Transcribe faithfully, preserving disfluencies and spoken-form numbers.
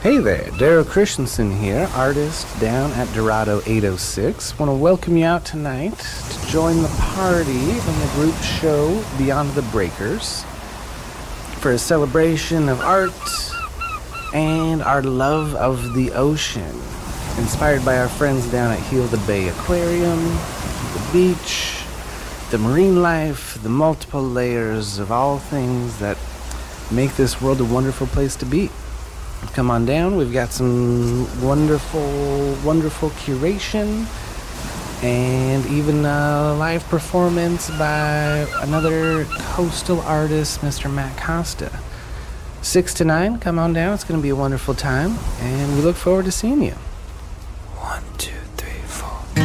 Hey there, Daryl Christensen here, artist down at Dorado eight oh six. Want to welcome you out tonight to join the party from the group show Beyond the Breakers for a celebration of art and our love of the ocean, inspired by our friends down at Heal the Bay Aquarium, the beach, the marine life, the multiple layers of all things that make this world a wonderful place to be. Come on down. We've got some wonderful, wonderful curation and even a live performance by another coastal artist, Mister Matt Costa. Six to nine, come on down. It's going to be a wonderful time, and we look forward to seeing you.